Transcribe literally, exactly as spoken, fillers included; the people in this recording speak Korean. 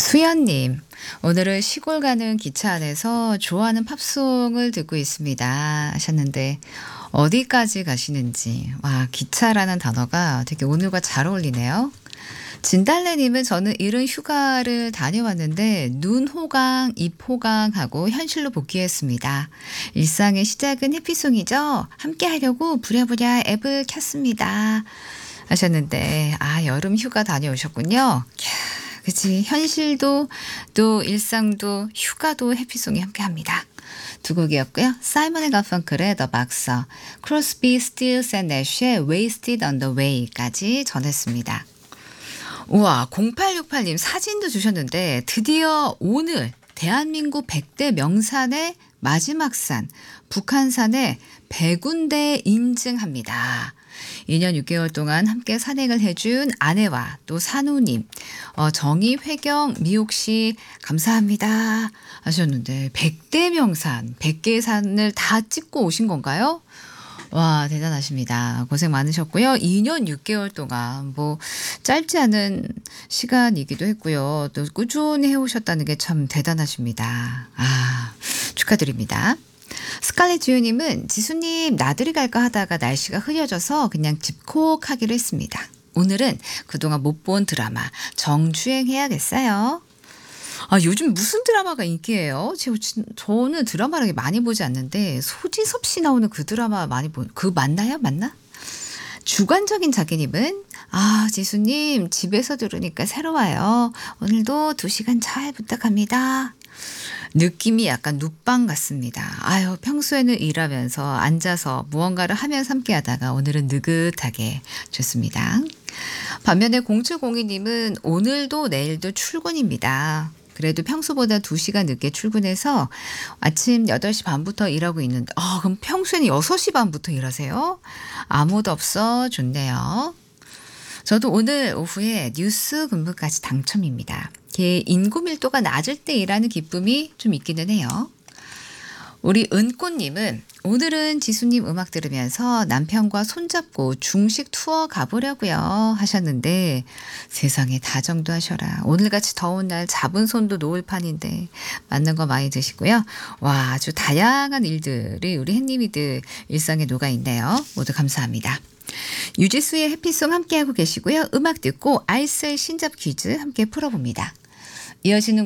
수연님, 오늘은 시골 가는 기차 안에서 좋아하는 팝송을 듣고 있습니다. 하셨는데, 어디까지 가시는지. 와, 기차라는 단어가 되게 오늘과 잘 어울리네요. 진달래님은 저는 이른 휴가를 다녀왔는데 눈 호강, 잎 호강하고 현실로 복귀했습니다. 일상의 시작은 해피송이죠. 함께 하려고 부랴부랴 앱을 켰습니다. 하셨는데 아 여름 휴가 다녀오셨군요. 캬, 그치 현실도 또 일상도 휴가도 해피송이 함께합니다. 두 곡이었고요. 사이먼 앤 가펑클의 The Boxer, 크로스비, 스틸스 앤 내쉬의 Wasted on the Way까지 전했습니다. 우와, 공팔육팔님 사진도 주셨는데 드디어 오늘 대한민국 백 대 명산의 마지막 산 북한산에 백운대 인증합니다. 이 년 육 개월 동안 함께 산행을 해준 아내와 또 산우님, 어, 정의, 회경, 미옥 씨 감사합니다 하셨는데 백 대 명산, 백 개의 산을 다 찍고 오신 건가요? 와, 대단하십니다. 고생 많으셨고요. 이 년 육 개월 동안 뭐 짧지 않은 시간이기도 했고요. 또 꾸준히 해오셨다는 게 참 대단하십니다. 아, 축하드립니다. 스칼렛 지우님은 지수님 나들이 갈까 하다가 날씨가 흐려져서 그냥 집콕하기로 했습니다. 오늘은 그동안 못 본 드라마 정주행해야겠어요. 아, 요즘 무슨 드라마가 인기예요? 저는 드라마를 많이 보지 않는데 소지섭 씨 나오는 그 드라마 많이 보, 그 맞나요? 맞나? 주관적인 자기님은 아, 지수님 집에서 들으니까 새로워요. 오늘도 두 시간 잘 부탁합니다. 느낌이 약간 눕방 같습니다. 아유, 평소에는 일하면서 앉아서 무언가를 하면서 함께 하다가 오늘은 느긋하게 좋습니다. 반면에 공칠공이님은 오늘도 내일도 출근입니다. 그래도 평소보다 두 시간 늦게 출근해서 아침 여덟 시 반부터 일하고 있는데 아, 그럼 평소에는 여섯 시 반부터 일하세요? 아무도 없어 좋네요. 저도 오늘 오후에 뉴스 근무까지 당첨입니다. 인구 밀도가 낮을 때 일하는 기쁨이 좀 있기는 해요. 우리 은꽃님은 오늘은 지수님 음악 들으면서 남편과 손잡고 중식 투어 가보려고요 하셨는데 세상에 다정도 하셔라. 오늘같이 더운 날 잡은 손도 놓을 판인데 맞는 거 많이 드시고요. 와, 아주 다양한 일들이 우리 햇님이들 일상에 녹아있네요. 모두 감사합니다. 유지수의 해피송 함께하고 계시고요. 음악 듣고 알쓸 신잡 퀴즈 함께 풀어봅니다. 이어지는